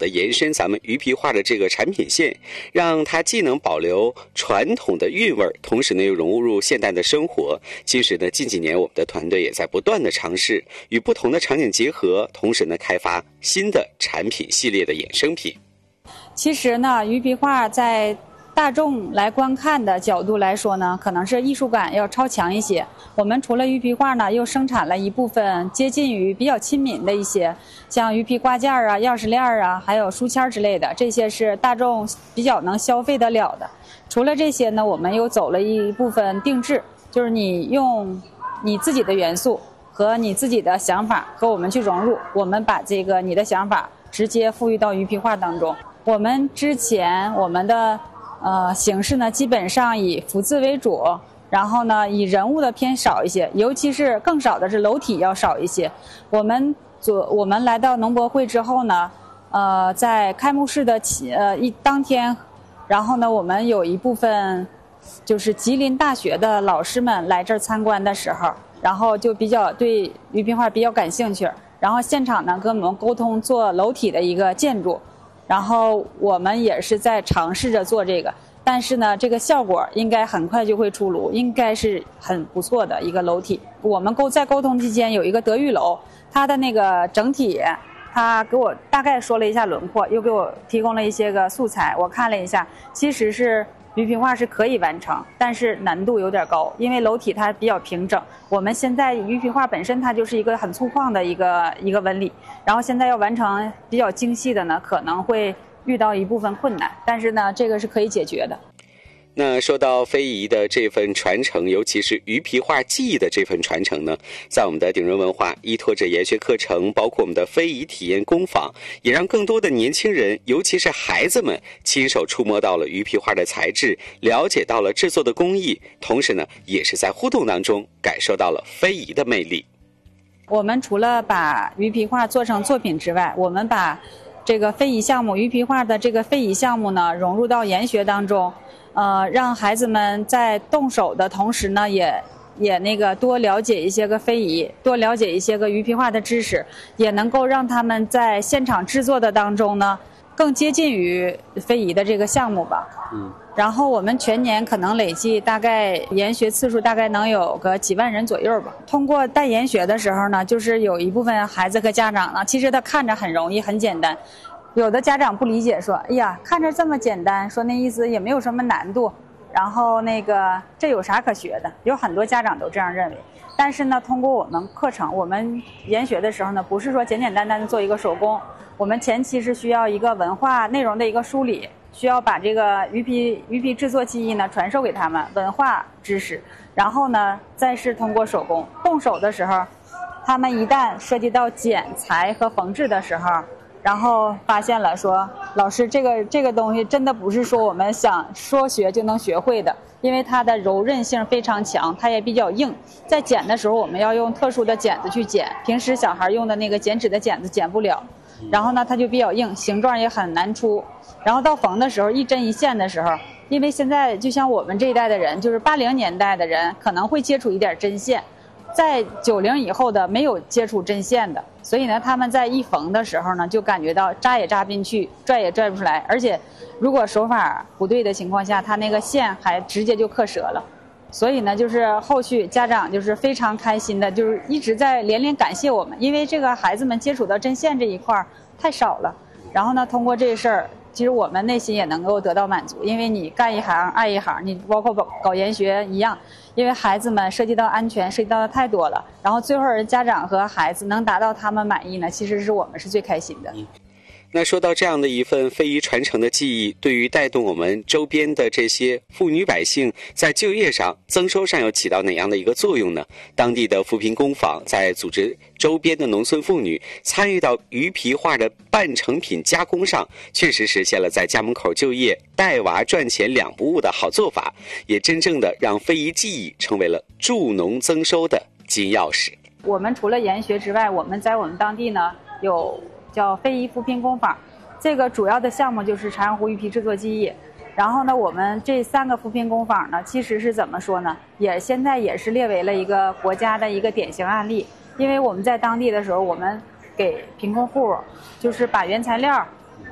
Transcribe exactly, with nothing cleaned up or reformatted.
的延伸咱们鱼皮画的这个产品线，让它既能保留传统的韵味，同时呢又融入现代的生活。其实呢，近几年我们的团队也在不断的尝试与不同的场景结合，同时呢开发新的产品系列的衍生品。 其实呢，鱼皮画在大众来观看的角度来说呢，可能是艺术感要超强一些。我们除了鱼皮画呢，又生产了一部分接近于比较亲民的一些，像鱼皮挂件啊、钥匙链啊，还有书签之类的，这些是大众比较能消费得了的。除了这些呢，我们又走了一部分定制，就是你用你自己的元素和你自己的想法和我们去融入，我们把这个你的想法直接赋予到鱼皮画当中。我们之前我们的呃，形式呢，基本上以福字为主，然后呢，以人物的偏少一些，尤其是更少的是楼体要少一些。我们昨我们来到农博会之后呢，呃，在开幕式的起呃一当天，然后呢，我们有一部分就是吉林大学的老师们来这儿参观的时候，然后就比较对鱼皮画比较感兴趣，然后现场呢跟我们沟通做楼体的一个建筑。然后我们也是在尝试着做这个，但是呢，这个效果应该很快就会出炉，应该是很不错的一个楼体。我们沟在沟通期间有一个德裕楼，它的那个整体，他给我大概说了一下轮廓，又给我提供了一些个素材，我看了一下，其实是鱼皮画是可以完成，但是难度有点高，因为楼体它比较平整。我们现在鱼皮画本身它就是一个很粗犷的一个一个纹理，然后现在要完成比较精细的呢，可能会遇到一部分困难，但是呢，这个是可以解决的。 那说到非遗的这份传承，尤其是鱼皮画技艺的这份传承呢，在我们的鼎润文化依托着研学课程，包括我们的非遗体验工坊，也让更多的年轻人，尤其是孩子们亲手触摸到了鱼皮画的材质，了解到了制作的工艺，同时呢，也是在互动当中感受到了非遗的魅力。 我们除了把鱼皮画做成作品之外，我们把这个非遗项目鱼皮画的这个非遗项目呢融入到研学当中，呃，让孩子们在动手的同时呢，也也那个多了解一些个非遗，多了解一些个鱼皮画的知识，也能够让他们在现场制作的当中呢，更接近于非遗的这个项目吧。嗯。然后我们全年可能累计大概研学次数大概能有个几万人左右吧。通过带研学的时候呢，就是有一部分孩子和家长呢，其实他看着很容易很简单，有的家长不理解，说哎呀，看着这么简单，说那意思也没有什么难度，然后那个这有啥可学的，有很多家长都这样认为。但是呢，通过我们课程，我们研学的时候呢，不是说简简单单的做一个手工，我们前期是需要一个文化内容的一个梳理，需要把这个鱼皮鱼皮制作技艺呢传授给他们文化知识，然后呢再是通过手工动手的时候，他们一旦涉及到剪裁和缝制的时候，然后发现了说，老师这个这个东西真的不是说我们想说学就能学会的，因为它的柔韧性非常强，它也比较硬，在剪的时候我们要用特殊的剪子去剪，平时小孩用的那个剪纸的剪子剪不了，然后呢它就比较硬，形状也很难出，然后到缝的时候一针一线的时候，因为现在就像我们这一代的人，就是八零年代的人可能会接触一点针线，在九零以后的没有接触针线的，所以呢他们在一缝的时候呢就感觉到扎也扎不进去，拽也拽不出来，而且如果手法不对的情况下，他那个线还直接就刻折了。所以呢就是后续家长就是非常开心的，就是一直在连连感谢我们，因为这个孩子们接触到针线这一块太少了，然后呢通过这事儿，其实我们内心也能够得到满足，因为你干一行爱一行，你包括搞研学一样，因为孩子们涉及到安全涉及到的太多了，然后最后家长和孩子能达到他们满意呢，其实是我们是最开心的。 嗯，那说到这样的一份非遗传承的技艺，对于带动我们周边的这些妇女百姓在就业上增收上又起到哪样的一个作用呢？当地的扶贫工坊在组织周边的农村妇女参与到鱼皮画的半成品加工上，确实实现了在家门口就业带娃赚钱两不误的好做法，也真正的让非遗技艺成为了助农增收的金钥匙。 我们除了研学之外，我们在我们当地呢有叫非遗扶贫工坊，这个主要的项目就是长阳湖鱼皮制作技艺。然后呢，我们这三个扶贫工坊呢，其实是怎么说呢？也现在也是列为了一个国家的一个典型案例。因为我们在当地的时候，我们给贫困户就是把原材料